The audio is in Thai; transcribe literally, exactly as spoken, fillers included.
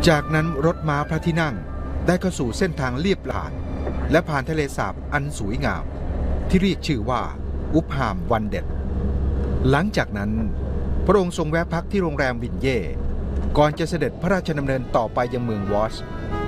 จากนั้นรถม้าพระที่นั่งได้เข้าสู่เส้นทางเลียบลานและผ่านทะเลสาบอันสวยงามที่เรียกชื่อว่าอุปฮามวันเด็ดหลังจากนั้นพระองค์ทรงแวะพักที่โรงแรมวินเย่ก่อนจะเสด็จพระราชดำเนินต่อไปยังเมืองวอช